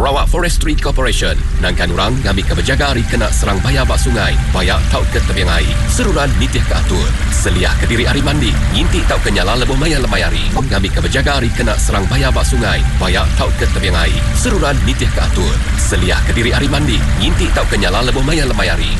Sarawak Forestry Corporation. Nangkan orang ngambil ke berjaga hari kena serang bayar bak sungai. Bayak tau ke tebiang air. Seruran nitih ke atur. Seliah ke diri hari mandi. Nginti tau ke nyala lebuh maya lemayari. Ngambil ke berjaga hari kena serang bayar bak sungai. Bayak tau ke tebiang air. Seruran nitih ke atur. Seliah ke diri hari mandi. Nginti tau ke nyala lebuh maya lemayari.